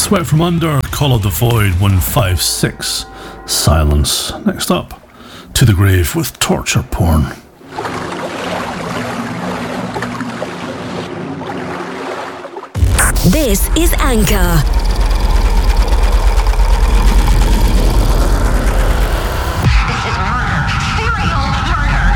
Sweat from Under, Call of the Void 156, Silence. Next up, To the Grave with Torture Porn. This is Anchor.